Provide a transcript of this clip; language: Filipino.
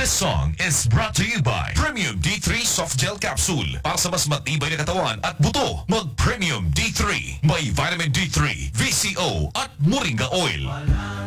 This song is brought to you by Premium D3 Soft Gel Capsule. Para sa mas matibay na katawan at buto, mag-Premium D3. May vitamin D3, VCO at Moringa Oil.